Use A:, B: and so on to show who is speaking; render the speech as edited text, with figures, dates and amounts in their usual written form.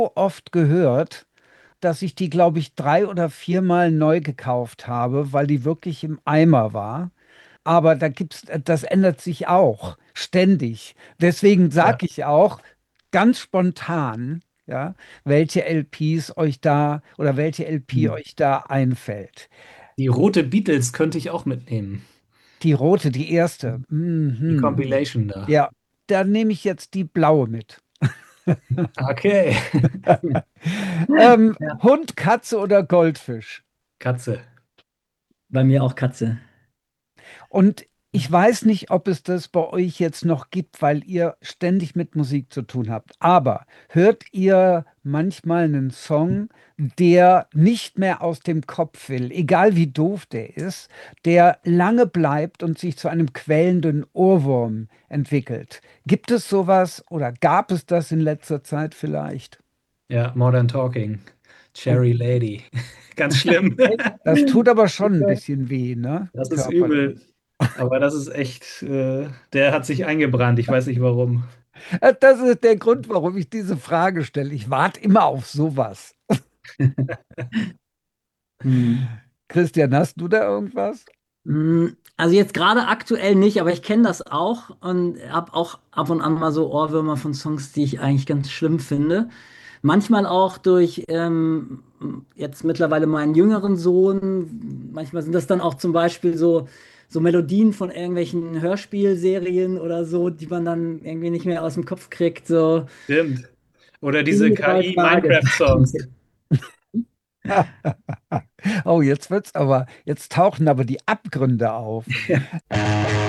A: oft gehört, dass ich die, glaube ich, 3 oder 4 Mal neu gekauft habe, weil die wirklich im Eimer war. Aber das ändert sich auch ständig. Deswegen
B: Ja.
A: sage ich auch ganz spontan, ja, welche LPs euch da oder welche LP
B: Hm.
A: euch da einfällt.
B: Die rote Beatles könnte ich auch mitnehmen.
A: Die rote, die erste.
B: Die
A: Mhm.
B: Compilation da.
A: Ja, dann nehme ich jetzt die blaue mit.
B: Okay. Ja.
A: Hund, Katze oder Goldfisch?
B: Katze.
C: Bei mir auch Katze.
A: Und ich weiß nicht, ob es das bei euch jetzt noch gibt, weil ihr ständig mit Musik zu tun habt. Aber hört ihr manchmal einen Song, der nicht mehr aus dem Kopf will, egal wie doof der ist, der lange bleibt und sich zu einem quälenden Ohrwurm entwickelt? Gibt es sowas oder gab es das in letzter Zeit vielleicht?
B: Ja, Modern Talking.
A: Oh,
B: Cherry Lady. Ganz schlimm.
A: das tut aber schon ein bisschen weh, ne?
B: Das ist
A: Körperlich.
B: übel. Aber das ist echt, der hat sich eingebrannt. Ich weiß nicht warum.
A: Das ist der Grund, warum ich diese Frage stelle. Ich warte immer auf sowas.
C: Hm.
A: Christian, hast du da irgendwas?
C: Also jetzt gerade aktuell nicht, aber ich kenne das auch und habe auch ab und an mal so Ohrwürmer von Songs, die ich eigentlich ganz schlimm finde. Manchmal auch durch jetzt mittlerweile meinen jüngeren Sohn. Manchmal sind das dann auch zum Beispiel so Melodien von irgendwelchen Hörspielserien oder so, die man dann irgendwie nicht mehr aus dem Kopf kriegt. So
B: Stimmt. Oder diese
C: die drei
B: KI-Minecraft-Songs.
C: Fragezeichen.
A: Oh, jetzt tauchen aber die Abgründe auf.